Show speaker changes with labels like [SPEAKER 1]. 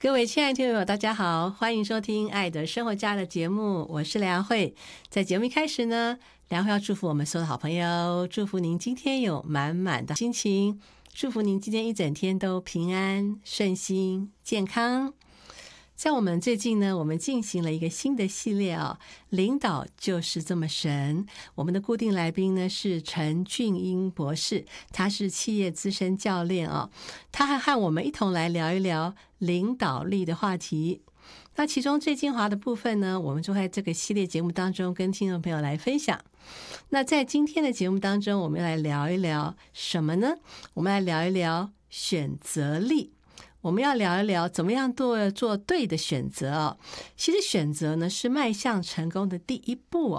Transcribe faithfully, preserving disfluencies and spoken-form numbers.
[SPEAKER 1] 各位亲爱的听众朋友，大家好，欢迎收听《爱的生活家》的节目，我是梁慧。在节目一开始呢，梁慧要祝福我们所有的好朋友，祝福您今天有满满的心情，祝福您今天一整天都平安、顺心、健康。在我们最近呢，我们进行了一个新的系列啊、哦，领导就是这么神。我们的固定来宾呢是陈俊英博士，他是企业资深教练啊、哦，他还和我们一同来聊一聊领导力的话题。那其中最精华的部分呢，我们就在这个系列节目当中跟听众朋友来分享。那在今天的节目当中，我们来聊一聊什么呢？我们来聊一聊选择力。我们要聊一聊怎么样做做对的选择哦。其实选择呢是迈向成功的第一步